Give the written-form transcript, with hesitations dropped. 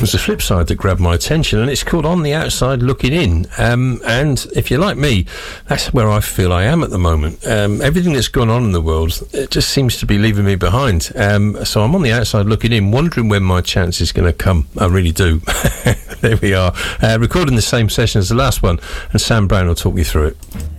was the flip side that grabbed my attention, and it's called On the Outside Looking In. And if you're like me, that's where I feel I am at the moment. Everything that's gone on in the world, it just seems to be leaving me behind. So I'm on the outside looking in, wondering when my chance is going to come. I really do. There we are. Recording the same session as the last one, and Sam Brown will talk you through it.